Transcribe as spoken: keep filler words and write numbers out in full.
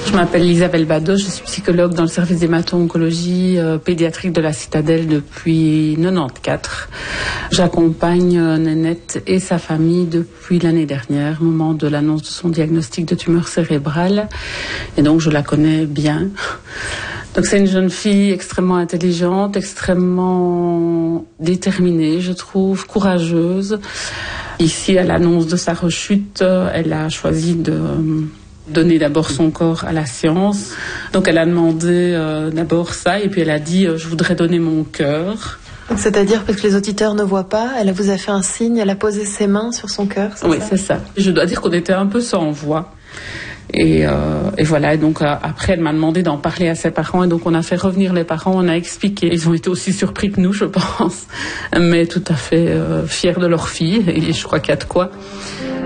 Je m'appelle Isabelle Badeau, je suis psychologue dans le service d'hémato-oncologie euh, pédiatrique de la Citadelle depuis mille neuf cent quatre-vingt-quatorze. J'accompagne euh, Nénette et sa famille depuis l'année dernière, au moment de l'annonce de son diagnostic de tumeur cérébrale. Et donc je la connais bien. Donc c'est une jeune fille extrêmement intelligente, extrêmement déterminée, je trouve, courageuse. Ici, à l'annonce de sa rechute, elle a choisi de donner d'abord son corps à la science. Donc elle a demandé euh, d'abord ça et puis elle a dit euh, « je voudrais donner mon cœur ». C'est-à-dire, parce que les auditeurs ne voient pas, elle vous a fait un signe, elle a posé ses mains sur son cœur, c'est Oui, ça ? c'est ça. Je dois dire qu'on était un peu sans voix. Et, euh, et voilà, et donc euh, après elle m'a demandé d'en parler à ses parents et donc on a fait revenir les parents, on a expliqué. Ils ont été aussi surpris que nous, je pense, mais tout à fait euh, fiers de leur fille et je crois qu'il y a de quoi.